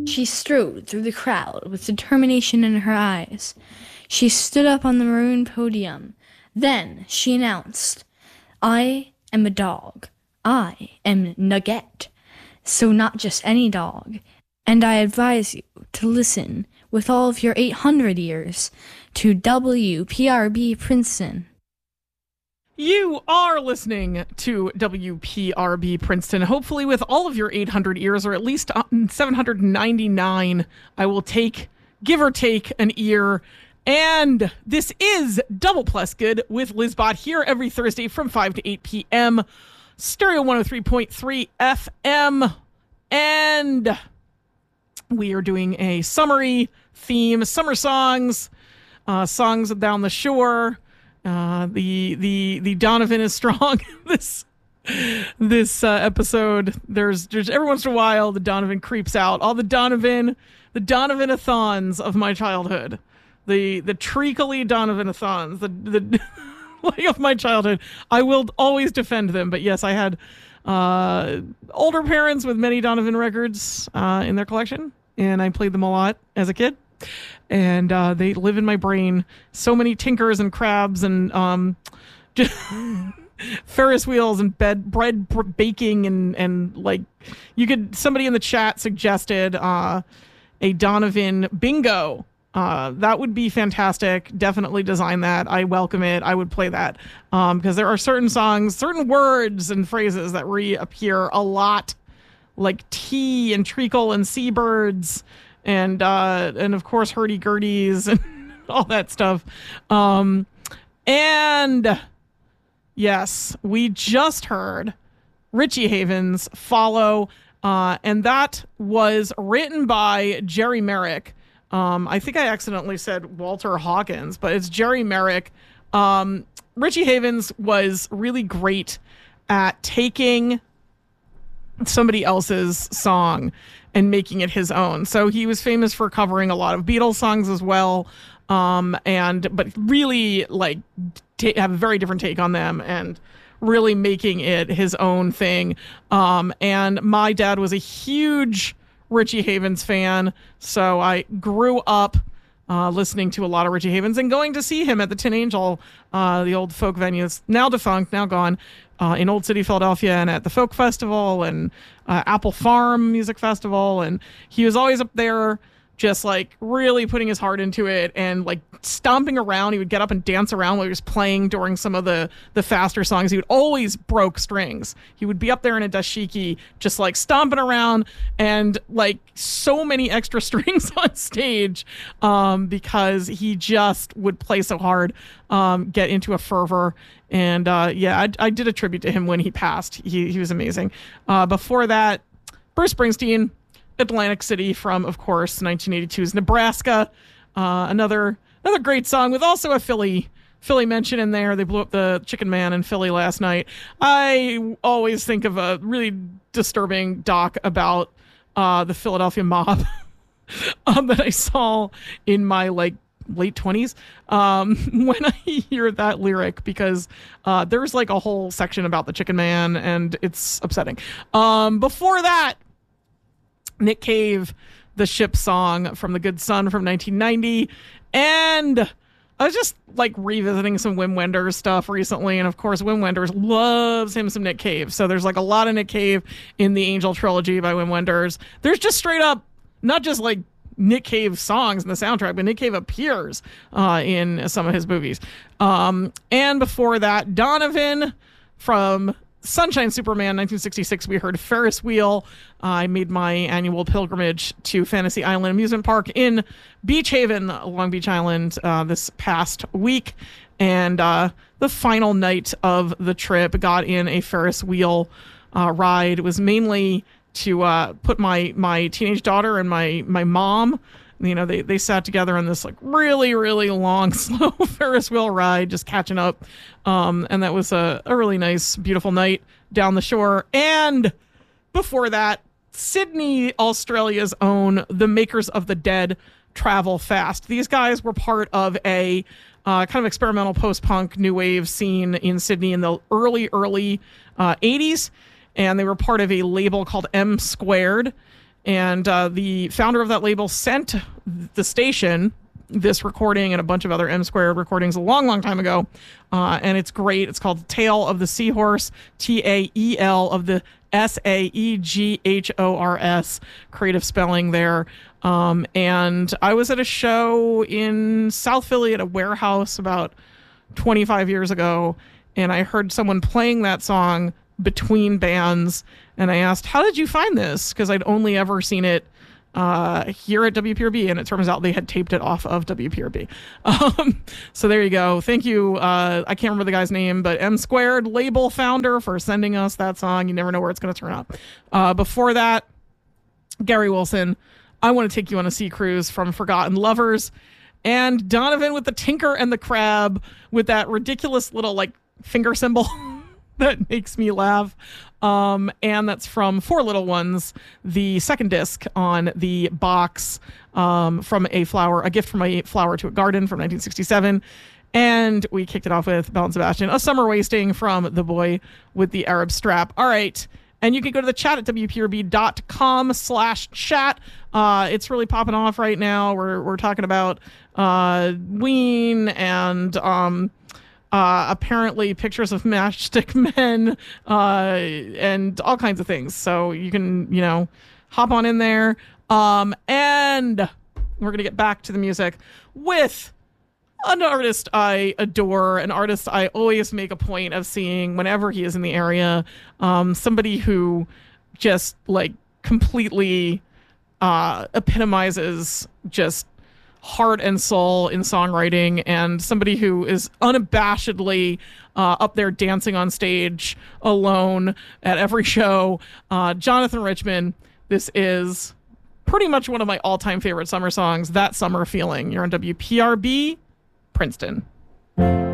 She strode through the crowd with determination in her eyes. She stood up on the maroon podium. Then she announced, I am a dog. I am Nugget. So not just any dog. And I advise you to listen with all of your 800 ears to WPRB Princeton. You are listening to WPRB Princeton, hopefully with all of your 800 ears, or at least 799. I will give or take an ear. And this is Double Plus Good with Lizbot here every Thursday from 5 to 8 p.m. Stereo 103.3 FM. And we are doing a summary theme, summer songs, songs down the shore. The Donovan is strong. this episode, there's every once in a while the Donovan creeps out. All the Donovan-a-thons of my childhood, the treacly Donovan-a-thons, the like of my childhood. I will always defend them. But yes, I had older parents with many Donovan records in their collection, and I played them a lot as a kid. And they live in my brain. So many tinkers and crabs and Ferris wheels and bread baking and like somebody in the chat suggested a Donovan bingo. That would be fantastic. Definitely design that. I welcome it. I would play that because there are certain songs, certain words and phrases that reappear a lot, like tea and treacle and seabirds. And of course, hurdy-gurdies and all that stuff. And yes, we just heard Richie Havens' Follow. And that was written by Jerry Merrick. I think I accidentally said Walter Hawkins, but it's Jerry Merrick. Richie Havens was really great at taking somebody else's song and making it his own. So he was famous for covering a lot of Beatles songs as well, but really like have a very different take on them and really making it his own thing. And my dad was a huge Richie Havens fan, so I grew up listening to a lot of Richie Havens and going to see him at the Tin Angel, the old folk venue. It's now defunct, now gone, in Old City, Philadelphia, and at the Folk Festival and Apple Farm Music Festival. And he was always up there just like really putting his heart into it and like stomping around. He would get up and dance around while he was playing during some of the faster songs. He would always broke strings. He would be up there in a dashiki just like stomping around and like so many extra strings on stage because he just would play so hard, get into a fervor. And I did a tribute to him when he passed. He was amazing. Before that, Bruce Springsteen, Atlantic City from, of course, 1982's Nebraska. Another great song with also a Philly mention in there. They blew up the Chicken Man in Philly last night. I always think of a really disturbing doc about the Philadelphia mob that I saw in my like late 20s when I hear that lyric, because there's like a whole section about the Chicken Man and it's upsetting. Before that, Nick Cave, The Ship Song from The Good Son from 1990. And I was just like revisiting some Wim Wenders stuff recently. And of course, Wim Wenders loves him some Nick Cave. So there's like a lot of Nick Cave in the Angel trilogy by Wim Wenders. There's just straight up, not just like Nick Cave songs in the soundtrack, but Nick Cave appears in some of his movies. And before that, Donovan from Sunshine Superman 1966, we heard Ferris Wheel. I made my annual pilgrimage to Fantasy Island Amusement Park in Beach Haven, Long Beach Island, this past week. And the final night of the trip, got in a Ferris Wheel ride. It was mainly to put my teenage daughter and my mom, you know, they sat together on this like really, really long, slow Ferris wheel ride, just catching up. And that was a really nice, beautiful night down the shore. And before that, Sydney, Australia's own, the makers of The Dead, Travel Fast. These guys were part of a kind of experimental post-punk new wave scene in Sydney in the early 80s. And they were part of a label called M Squared. And the founder of that label sent the station this recording and a bunch of other M Squared recordings a long, long time ago. And it's great. It's called Tale of the Seahorse, Tael of the Saeghors, creative spelling there. And I was at a show in South Philly at a warehouse about 25 years ago, and I heard someone playing that song between bands, and I asked, how did you find this? Because I'd only ever seen it here at WPRB, and it turns out they had taped it off of WPRB. So there you go. Thank you. I can't remember the guy's name, but M Squared label founder for sending us that song. You never know where it's going to turn up. Before that, Gary Wilson, I Want to Take You on a Sea Cruise from Forgotten Lovers, and Donovan with the Tinker and the Crab with that ridiculous little like finger symbol that makes me laugh. And that's from Four Little Ones, the second disc on the box, from A Gift from a Flower to a Garden from 1967. And we kicked it off with Belle and Sebastian, A Summer Wasting from The Boy with the Arab Strap. All right. And you can go to the chat at WPRB.com/chat. It's really popping off right now. We're talking about Ween and apparently pictures of Matchstick Men and all kinds of things. So you can, hop on in there. And we're going to get back to the music with an artist I adore, an artist I always make a point of seeing whenever he is in the area. Somebody who just like completely epitomizes just heart and soul in songwriting, and somebody who is unabashedly up there dancing on stage alone at every show. Jonathan Richman. This is pretty much one of my all-time favorite summer songs, That Summer Feeling. You're on WPRB, Princeton.